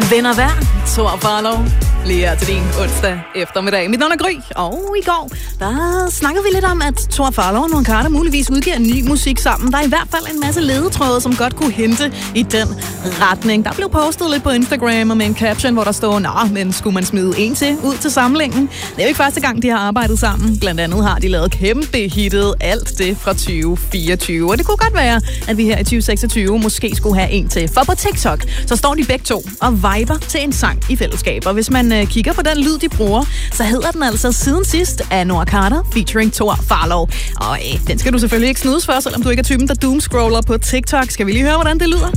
Venner hver, Thor Farlov, lige her til din onsdag eftermiddag. Mit navn er Gry, og i går, der snakkede vi lidt om, at Thor Farlov og Noah Carter muligvis udgiver ny musik sammen. Der er i hvert fald en masse ledetråde, som godt kunne hente i den retning. Der blev postet lidt på Instagram og med en caption, hvor der står, men skulle man smide en til ud til samlingen? Det er jo ikke første gang, de har arbejdet sammen. Blandt andet har de lavet kæmpe hittet alt det fra 2024. Og det kunne godt være, at vi her i 2026 måske skulle have en til. For på TikTok, så står de begge to og viber til en sang i fællesskab. Og hvis man kigger på den lyd, de bruger, så hedder den altså siden sidst af Noah Carter featuring Thor Farlov. Og den skal du selvfølgelig ikke snudes for, selvom du ikke er typen, der doomscroller på TikTok. Skal vi lige høre, hvordan det lyder?